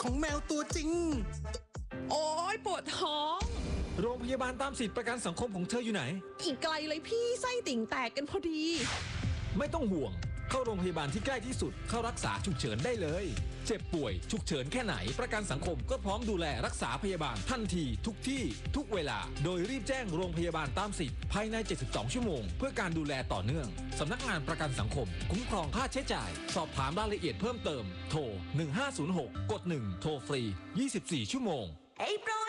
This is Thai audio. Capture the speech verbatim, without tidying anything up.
ของแมวตัวจริงโอ้ยปวดท้องโรงพยาบาลตามสิทธิประกันสังคมของเธออยู่ไหนอีกไกลเลยพี่ไส้ติ่งแตกกันพอดีไม่ต้องห่วงเข้าโรงพยาบาลที่ใกล้ที่สุดเข้ารักษาฉุกเฉินได้เลยเจ็บป่วยฉุกเฉินแค่ไหนประกันสังคมก็พร้อมดูแลรักษาพยาบาลทันทีทุกที่ทุกเวลาโดยรีบแจ้งโรงพยาบาลตามสิทธิ์ภายในเจ็ดสิบสองชั่วโมงเพื่อการดูแลต่อเนื่องสำนักงานประกันสังคมคุ้มครองค่าใช้จ่ายสอบถามรายละเอียดเพิ่มเติมโทรหนึ่งห้าศูนย์หกกดหนึ่งโทรฟรียี่สิบสี่ชั่วโมง